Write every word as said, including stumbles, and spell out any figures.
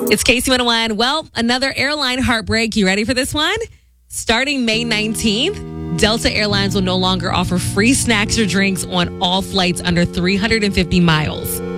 It's K C one oh one. Well, another airline heartbreak. You ready for this one? Starting May nineteenth, Delta Airlines will no longer offer free snacks or drinks on all flights under three hundred fifty miles.